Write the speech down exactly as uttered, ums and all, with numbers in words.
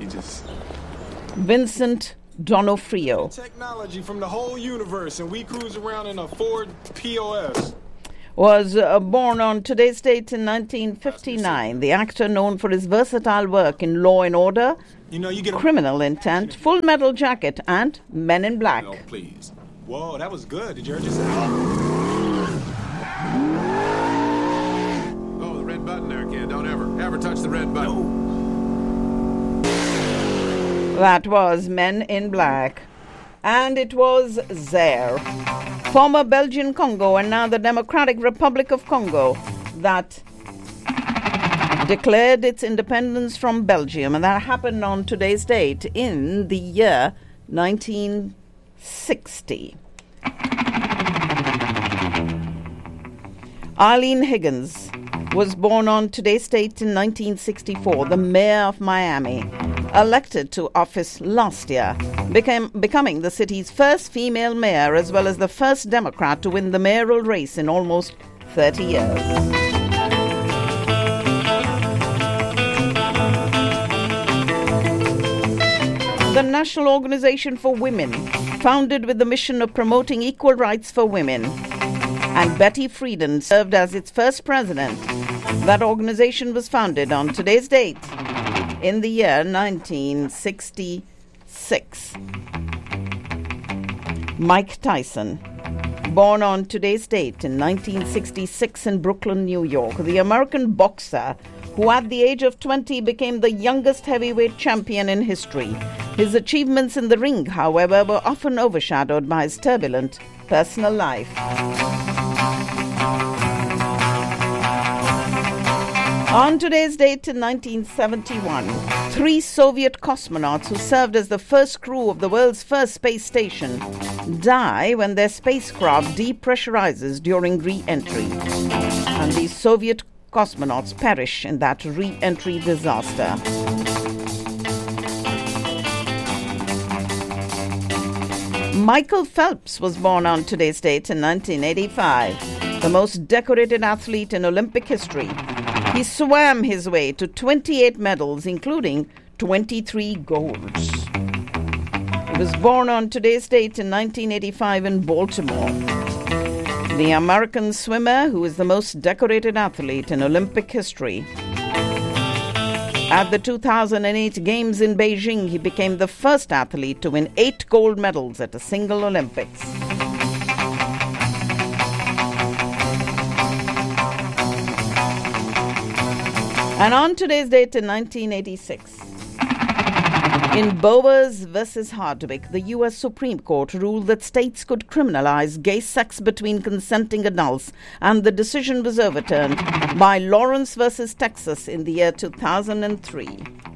He just... Vincent D'Onofrio Technology from the whole universe, and we cruise around in a Ford P O S. was uh, born on today's date in nineteen fifty-nine. The actor known for his versatile work in Law and Order, You know, you get a... Criminal Intent, Full Metal Jacket, and Men in Black. No, please. Whoa, that was good. Did you hear just say? Oh, the red button there, kid. Don't ever, ever touch the red button. That was Men in Black. And it was Zaire, former Belgian Congo and now the Democratic Republic of Congo, that declared its independence from Belgium. And that happened on today's date in the year nineteen sixty. Arlene Higgins was born on today's date in nineteen sixty-four, the mayor of Miami, elected to office last year, became, becoming the city's first female mayor as well as the first Democrat to win the mayoral race in almost thirty years. The National Organization for Women, founded with the mission of promoting equal rights for women, and Betty Friedan served as its first president. That organization was founded on today's date in the year nineteen sixty-six. Mike Tyson, born on today's date in nineteen sixty-six in Brooklyn, New York, the American boxer who at the age of twenty became the youngest heavyweight champion in history. His achievements in the ring, however, were often overshadowed by his turbulent personal life. On today's date in nineteen seventy-one, three Soviet cosmonauts who served as the first crew of the world's first space station die when their spacecraft depressurizes during re-entry. And these Soviet cosmonauts perish in that re-entry disaster. Michael Phelps was born on today's date in nineteen eighty-five, the most decorated athlete in Olympic history. He swam his way to twenty-eight medals, including twenty-three golds. He was born on today's date in nineteen eighty-five in Baltimore. The American swimmer who is the most decorated athlete in Olympic history. At the two thousand eight Games in Beijing, he became the first athlete to win eight gold medals at a single Olympics. And on today's date in nineteen eighty-six, in Bowers versus Hardwick, the U S Supreme Court ruled that states could criminalize gay sex between consenting adults, and the decision was overturned by Lawrence versus Texas in the year two thousand three.